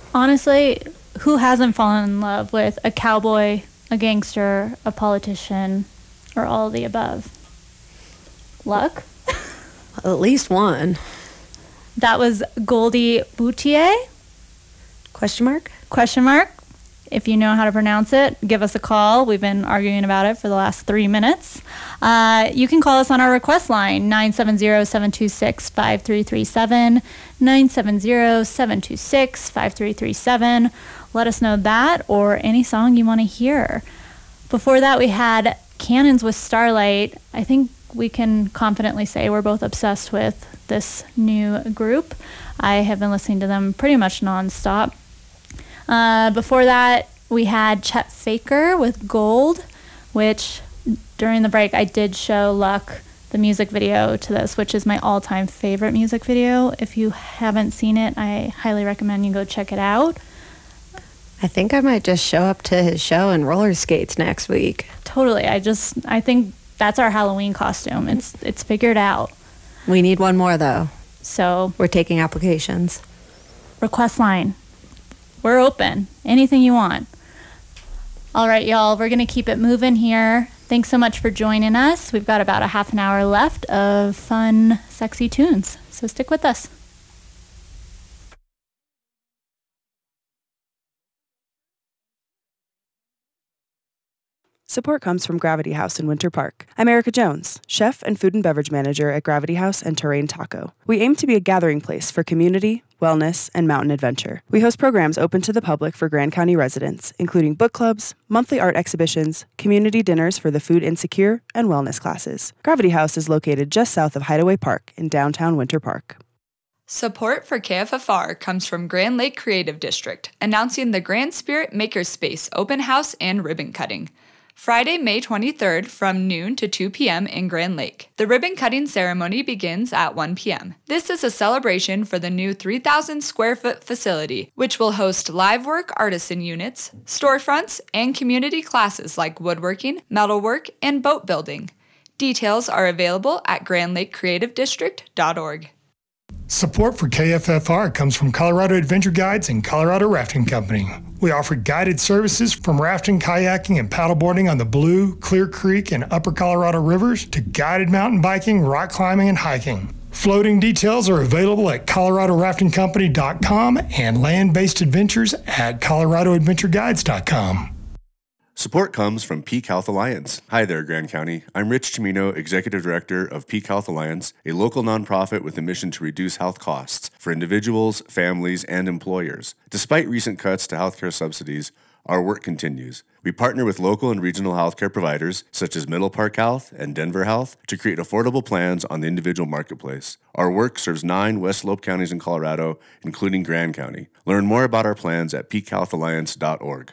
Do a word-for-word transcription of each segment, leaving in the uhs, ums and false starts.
Honestly, who hasn't fallen in love with a cowboy, a gangster, a politician, or all of the above? Luck? At least one. That was Goldie Boutier? Question mark? Question mark. If you know how to pronounce it, give us a call. We've been arguing about it for the last three minutes. Uh, you can call us on our request line, nine seven zero, seven two six, five three three seven, nine seven zero, seven two six, five three three seven. Let us know that or any song you want to hear. Before that, we had Cannons with Starlight. I think we can confidently say we're both obsessed with this new group. I have been listening to them pretty much nonstop. Uh, before that, we had Chet Faker with Gold, which during the break I did show Luck the music video to this, which is my all-time favorite music video. If you haven't seen it, I highly recommend you go check it out. I think I might just show up to his show in roller skates next week. Totally. I just, I think that's our Halloween costume. It's, it's figured out. We need one more, though. So we're taking applications. Request line. We're open. Anything you want. All right, y'all. We're going to keep it moving here. Thanks so much for joining us. We've got about a half an hour left of fun, sexy tunes. So stick with us. Support comes from Gravity House in Winter Park. I'm Erica Jones, chef and food and beverage manager at Gravity House and Terrain Taco. We aim to be a gathering place for community, wellness, and mountain adventure. We host programs open to the public for Grand County residents, including book clubs, monthly art exhibitions, community dinners for the food insecure, and wellness classes. Gravity House is located just south of Hideaway Park in downtown Winter Park. Support for K F F R comes from Grand Lake Creative District, announcing the Grand Spirit Makerspace open house and ribbon cutting. Friday, May twenty-third from noon to two p.m. in Grand Lake. The ribbon cutting ceremony begins at one p.m. This is a celebration for the new three thousand square foot facility, which will host live work artisan units, storefronts, and community classes like woodworking, metalwork, and boat building. Details are available at grand lake creative district dot org. Support for K F F R comes from Colorado Adventure Guides and Colorado Rafting Company. We offer guided services from rafting, kayaking, and paddleboarding on the Blue, Clear Creek, and Upper Colorado rivers to guided mountain biking, rock climbing, and hiking. Floating details are available at colorado rafting company dot com and land-based adventures at colorado adventure guides dot com. Support comes from Peak Health Alliance. Hi there, Grand County. I'm Rich Chimino, Executive Director of Peak Health Alliance, a local nonprofit with a mission to reduce health costs for individuals, families, and employers. Despite recent cuts to healthcare subsidies, our work continues. We partner with local and regional healthcare providers, such as Middle Park Health and Denver Health, to create affordable plans on the individual marketplace. Our work serves nine West Slope counties in Colorado, including Grand County. Learn more about our plans at peak health alliance dot org.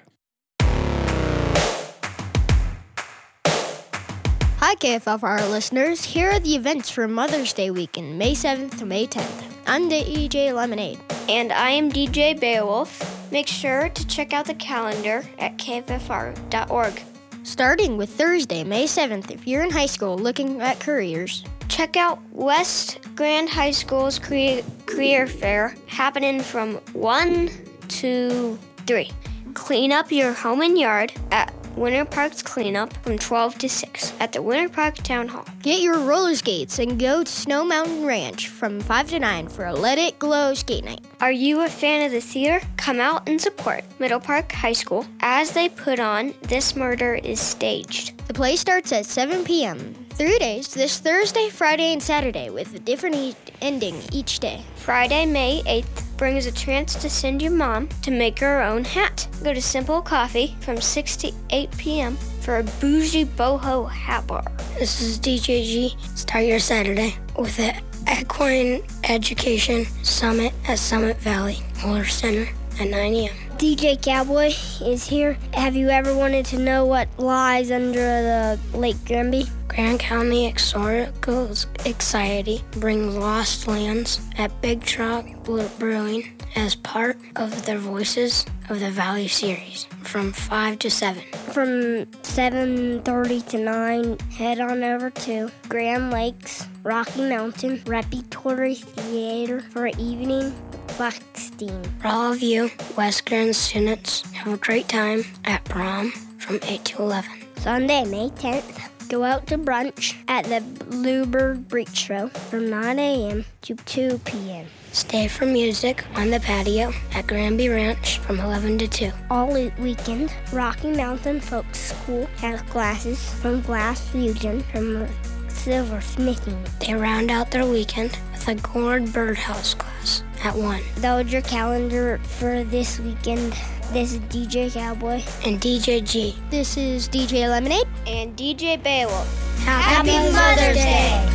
Hi K F F R listeners, here are the events for Mother's Day weekend, May seventh to May tenth. I'm D J Lemonade. And I am D J Beowulf. Make sure to check out the calendar at k f f r dot org. Starting with Thursday, May seventh, if you're in high school looking at careers. Check out West Grand High School's career, career fair happening from one to three. Clean up your home and yard at Winter Park's cleanup from twelve to six at the Winter Park Town Hall. Get your roller skates and go to Snow Mountain Ranch from five to nine for a Let It Glow skate night. Are you a fan of the theater? Come out and support Middle Park High School as they put on This Murder is Staged. The play starts at seven p.m. Three days, this Thursday, Friday, and Saturday, with a different e- ending each day. Friday, May eighth, brings a chance to send your mom to make her own hat. Go to Simple Coffee from six to eight p.m. for a bougie boho hat bar. This is D J G. Start your Saturday with the Equine Education Summit at Summit Valley Motor Center at nine a.m. D J Cowboy is here. Have you ever wanted to know what lies under the Lake Grimby? Grand County Historical Society brings Lost Lands at Big Truck Brewing as part of their Voices of the Valley series from five to seven. From seven thirty to nine, head on over to Grand Lakes, Rocky Mountain Repertory Theater for evening Buckstein. For all of you West Grand students, have a great time at prom from eight to eleven. Sunday, May tenth, go out to brunch at the Bluebird Bistro from nine a.m. to two p.m. Stay for music on the patio at Granby Ranch from eleven to two. All weekend, Rocky Mountain Folk School has classes from Glass Fusion from silversmithing. They round out their weekend with a gourd birdhouse class at one. Load your calendar for this weekend. This is D J Cowboy. And D J G. This is D J Lemonade. And D J Beowulf. Happy, Happy Mother's Day!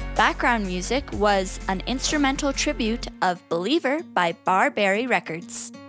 Background music was an instrumental tribute of Believer by Barberry Records.